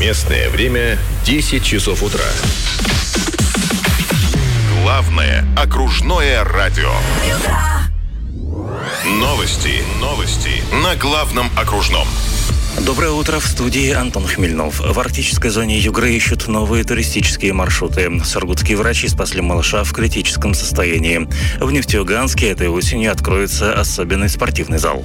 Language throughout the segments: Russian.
Местное время 10 часов утра. Главное окружное радио. Новости на главном окружном. Доброе утро, в студии Антон Хмельнов. В арктической зоне Югры ищут новые туристические маршруты. Сургутские врачи спасли малыша в критическом состоянии. В Нефтеюганске этой осенью откроется особенный спортивный зал.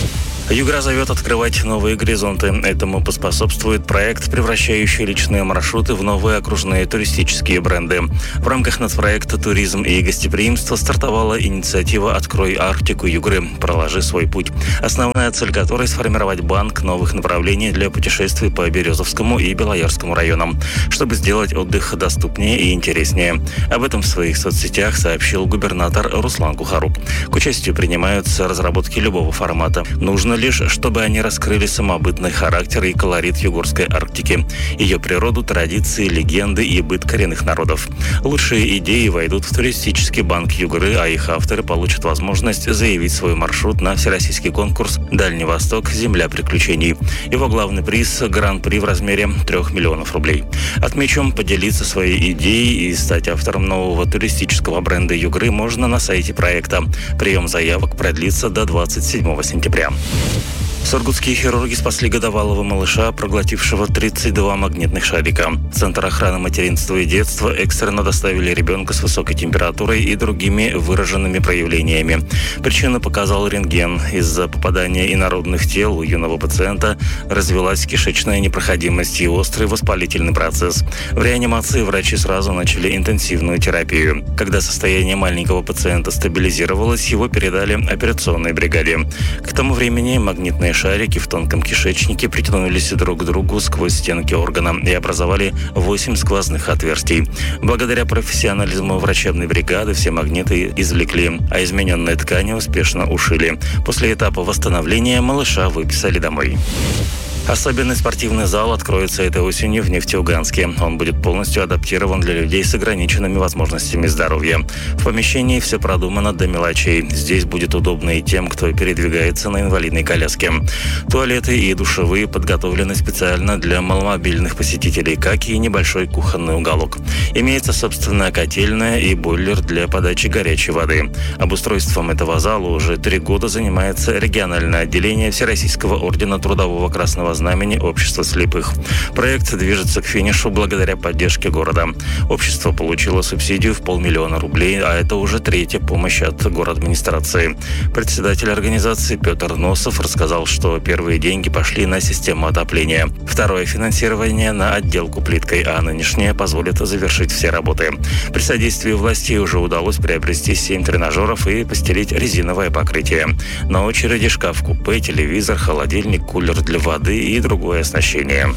Югра зовет открывать новые горизонты. Этому поспособствует проект, превращающий личные маршруты в новые окружные туристические бренды. В рамках нацпроекта «Туризм и гостеприимство» стартовала инициатива «Открой Арктику Югры. Проложи свой путь», основная цель которой – сформировать банк новых направлений для путешествий по Березовскому и Белоярскому районам, чтобы сделать отдых доступнее и интереснее. Об этом в своих соцсетях сообщил губернатор Руслан Кухарук. К участию принимаются разработки любого формата. Нужно лишь, чтобы они раскрыли самобытный характер и колорит Югорской Арктики, ее природу, традиции, легенды и быт коренных народов. Лучшие идеи войдут в туристический банк Югры, а их авторы получат возможность заявить свой маршрут на всероссийский конкурс «Дальний Восток. Земля приключений». Его главный приз – гран-при в размере 3 миллионов рублей. Отмечу, поделиться своей идеей и стать автором нового туристического бренда Югры можно на сайте проекта. Прием заявок продлится до 27 сентября. Сургутские хирурги спасли годовалого малыша, проглотившего 32 магнитных шарика. Центр охраны материнства и детства экстренно доставили ребенка с высокой температурой и другими выраженными проявлениями. Причину показал рентген. Из-за попадания инородных тел у юного пациента развилась кишечная непроходимость и острый воспалительный процесс. В реанимации врачи сразу начали интенсивную терапию. Когда состояние маленького пациента стабилизировалось, его передали операционной бригаде. К тому времени магнитные шарики в тонком кишечнике притянулись друг к другу сквозь стенки органа и образовали 8 сквозных отверстий. Благодаря профессионализму врачебной бригады все магниты извлекли, а измененные ткани успешно ушили. После этапа восстановления малыша выписали домой. Особенный спортивный зал откроется этой осенью в Нефтеюганске. Он будет полностью адаптирован для людей с ограниченными возможностями здоровья. В помещении все продумано до мелочей. Здесь будет удобно и тем, кто передвигается на инвалидной коляске. Туалеты и душевые подготовлены специально для маломобильных посетителей, как и небольшой кухонный уголок. Имеется собственная котельная и бойлер для подачи горячей воды. Обустройством этого зала уже 3 года занимается региональное отделение Всероссийского ордена Трудового Красного Знамени Общества слепых. Проект движется к финишу благодаря поддержке города. Общество получило субсидию в 500 000 рублей, а это уже 3-я помощь от городадминистрации. Председатель организации Петр Носов рассказал, что первые деньги пошли на систему отопления. Второе финансирование на отделку плиткой, а нынешнее позволит завершить все работы. При содействии властей уже удалось приобрести 7 тренажеров и постелить резиновое покрытие. На очереди шкаф-купе, телевизор, холодильник, кулер для воды и другое оснащение.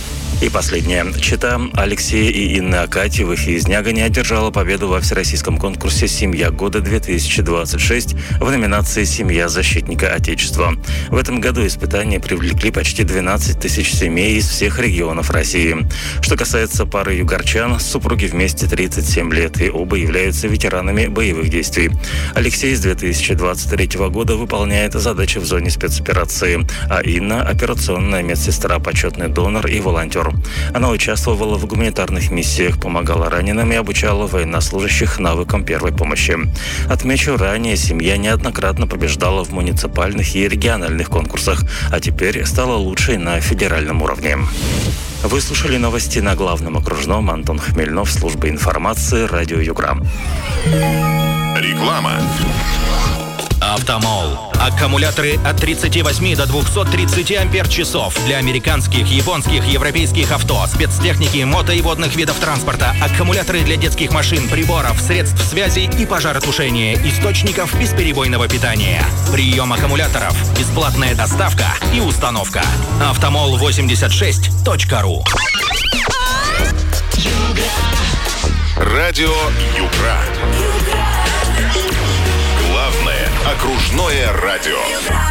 И последнее. Чета Алексея и Инны Акатьевых из Нягани одержала победу во всероссийском конкурсе «Семья года-2026» в номинации «Семья защитника Отечества». В этом году испытания привлекли почти 12 тысяч семей из всех регионов России. Что касается пары югорчан, супруги вместе 37 лет, и оба являются ветеранами боевых действий. Алексей с 2023 года выполняет задачи в зоне спецоперации, а Инна – операционная медсестра, почетный донор и волонтер. Она участвовала в гуманитарных миссиях, помогала раненым и обучала военнослужащих навыкам первой помощи. Отмечу, ранее семья неоднократно побеждала в муниципальных и региональных конкурсах, а теперь стала лучшей на федеральном уровне. Вы слушали новости на главном окружном. Антон Хмельнов, служба информации, радио Югра. Реклама. Автомол. Аккумуляторы от 38 до 230 ампер-часов для американских, японских, европейских авто, спецтехники, мото и водных видов транспорта, аккумуляторы для детских машин, приборов, средств связи и пожаротушения, источников бесперебойного питания. Прием аккумуляторов, бесплатная доставка и установка. Автомол86.ру. Радио Югра. Главное окружное радио.